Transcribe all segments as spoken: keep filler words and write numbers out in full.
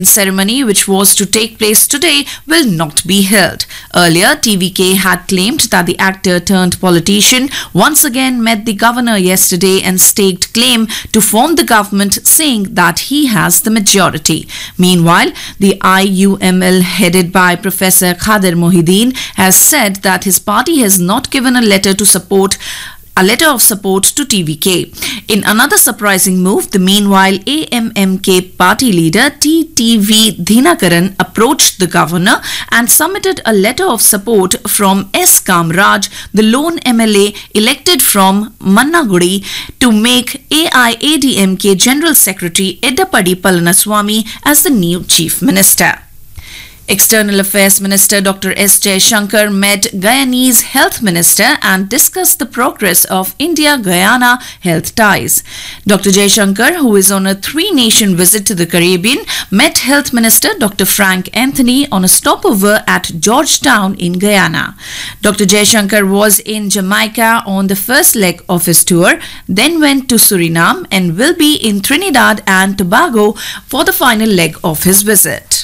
ceremony, which was to take place today, will not be held. Earlier, T V K had claimed that the actor turned politician once again met the governor yesterday and staked claim to form the government, saying that he has the majority. Meanwhile, the I U M L headed by Professor Khader Mohideen has said that his party has not given a letter to support a letter of support to T V K. In another surprising move, the meanwhile A M M K party leader T T V Dhinakaran approached the governor and submitted a letter of support from S. Kamraj, the lone M L A elected from Mannagudi, to make A I A D M K General Secretary Edappadi Palaniswamy as the new Chief Minister. External Affairs Minister Doctor S. Jaishankar met Guyanese Health Minister and discussed the progress of India-Guyana health ties. Doctor Jaishankar, who is on a three-nation visit to the Caribbean, met Health Minister Doctor Frank Anthony on a stopover at Georgetown in Guyana. Doctor Jaishankar was in Jamaica on the first leg of his tour, then went to Suriname and will be in Trinidad and Tobago for the final leg of his visit.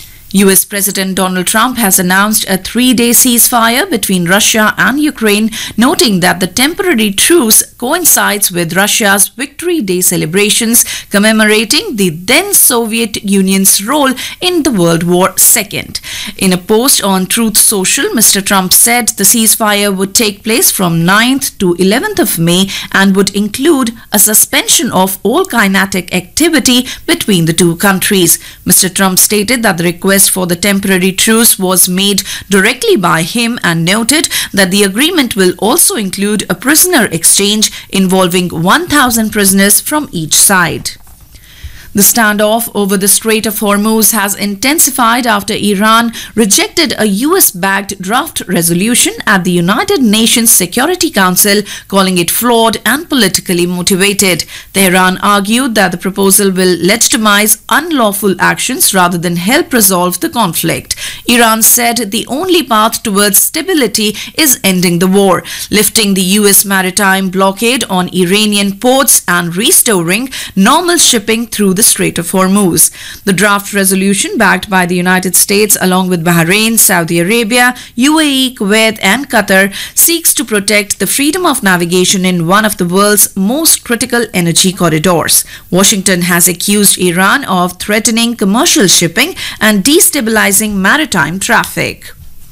U S President Donald Trump has announced a three-day ceasefire between Russia and Ukraine, noting that the temporary truce coincides with Russia's Victory Day celebrations commemorating the then Soviet Union's role in the World War Two. In a post on Truth Social, Mister Trump said the ceasefire would take place from ninth to eleventh of May and would include a suspension of all kinetic activity between the two countries. Mister Trump stated that the request for the temporary truce was made directly by him and noted that the agreement will also include a prisoner exchange involving one thousand prisoners from each side. The standoff over the Strait of Hormuz has intensified after Iran rejected a U S-backed draft resolution at the United Nations Security Council, calling it flawed and politically motivated. Tehran argued that the proposal will legitimize unlawful actions rather than help resolve the conflict. Iran said the only path towards stability is ending the war, lifting the U S maritime blockade on Iranian ports and restoring normal shipping through the Strait of Hormuz. The draft resolution, backed by the United States along with Bahrain, Saudi Arabia, U A E, Kuwait and Qatar, seeks to protect the freedom of navigation in one of the world's most critical energy corridors. Washington has accused Iran of threatening commercial shipping and destabilizing maritime traffic.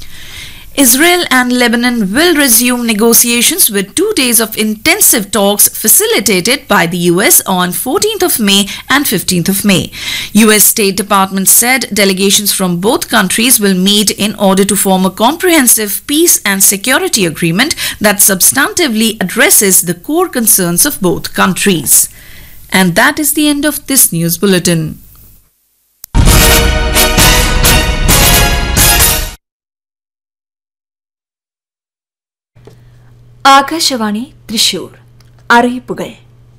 Israel and Lebanon will resume negotiations with two days of intensive talks facilitated by the U S on fourteenth of May and fifteenth of May. U S State Department said delegations from both countries will meet in order to form a comprehensive peace and security agreement that substantively addresses the core concerns of both countries. And that is the end of this news bulletin. Akashvani Thrissur അറിയിപ്പുകൾ.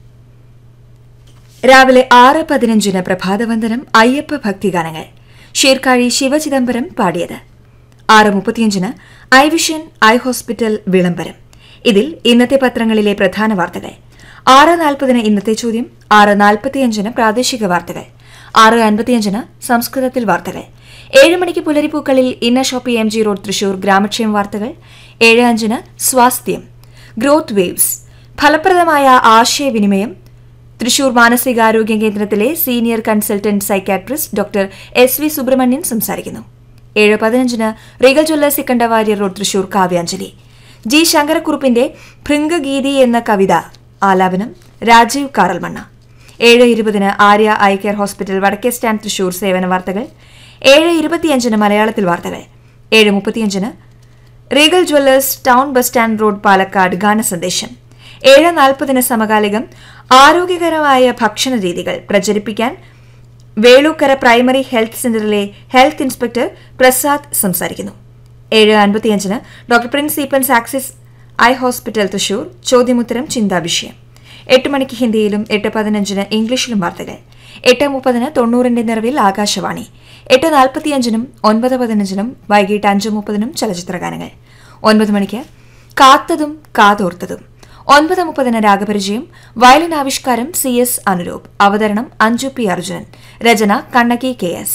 രാവിലെ ആറ് പതിനഞ്ചിന് പ്രഭാതവന്ദനം അയ്യപ്പ ഭക്തിഗാനങ്ങൾ ഷീർക്കാഴി ശിവചിദംബരം പാടിയത്. ആറ് മുപ്പത്തിയഞ്ചിന് I vision eye hospital വിളംബരം. ഇതിൽ ഇന്നത്തെ പത്രങ്ങളിലെ പ്രധാന വാർത്തകൾ. ആറ് നാൽപ്പതിന് ഇന്നത്തെ ചോദ്യം. ആറ് നാൽപ്പത്തിയഞ്ചിന് പ്രാദേശിക വാർത്തകൾ. ആറ് അൻപത്തിയഞ്ചിന് സംസ്കൃതത്തിൽ വാർത്തകൾ. ഏഴ് മണിക്ക് പുലരിപ്പൂക്കളിൽ ഇന്ന Shopee M G road Thrissur ഗ്രാമക്ഷേമ വാർത്തകൾ. ഏഴ് അഞ്ചിന് സ്വാസ്ഥ്യം ഗ്രോത്ത് വേവ്സ് ഫലപ്രദമായ ആശയവിനിമയം തൃശൂർ മാനസികാരോഗ്യ കേന്ദ്രത്തിലെ senior consultant psychiatrist doctor S V Subramanian സംസാരിക്കുന്നു. ഏഴ് പതിനഞ്ചിന് Regal Jewellers Sikkanda Variyar road Thrissur Kavyanjali. G ശങ്കരക്കുറുപ്പിന്റെ Bhringageethi എന്ന കവിത ആലാപനം രാജീവ് കാറൽമണ്ണ. ഏഴ് ഇരുപതിന് ആര്യ ഐ കെയർ ഹോസ്പിറ്റൽ വടക്കേ സ്റ്റാൻഡ് തൃശൂർ സേവന വാർത്തകൾ. ഏഴ് ഇരുപത്തിയഞ്ചിന് മലയാളത്തിൽ വാർത്തകൾ. ഏഴ് മുപ്പത്തിയഞ്ചിന് Regal Jewellers town bus stand road Palakkad ഗാനസന്ദേശം. ഏഴ് നാൽപ്പതിന് സമകാലികം ആരോഗ്യകരമായ ഭക്ഷണ രീതികൾ പ്രചരിപ്പിക്കാൻ വേളൂക്കര പ്രൈമറി ഹെൽത്ത് സെന്ററിലെ ഹെൽത്ത് ഇൻസ്പെക്ടർ പ്രസാദ് സംസാരിക്കുന്നു. ഏഴ് അൻപത്തിയഞ്ചിന് doctor Prince Eappen's axis eye hospital Thrissur ചോദ്യമുത്തരം ചിന്താവിഷയം. എട്ട് മണിക്ക് ഹിന്ദിയിലും എട്ട് പതിനഞ്ചിന് ഇംഗ്ലീഷിലും വാർത്തകൾ. എട്ട് മുപ്പതിന് തൊണ്ണൂറിന്റെ നിറവിൽ ആകാശവാണി. എട്ട് നാൽപ്പത്തിയഞ്ചിനും ഒൻപത് പതിനഞ്ചിനും വൈകിട്ട് അഞ്ച് മുപ്പതിനും ചലച്ചിത്രഗാനങ്ങൾ. ഒൻപത് മണിക്ക് കാത്തതും കാതോർത്തതും ഒൻപത് മുപ്പതിന് രാഗപരിചയം. വയലിൻ ആവിഷ്കാരം സി എസ് അനുരൂപ്. അവതരണം അഞ്ജു പി അർജുനൻ. രചന കണ്ണകി കെ എസ്.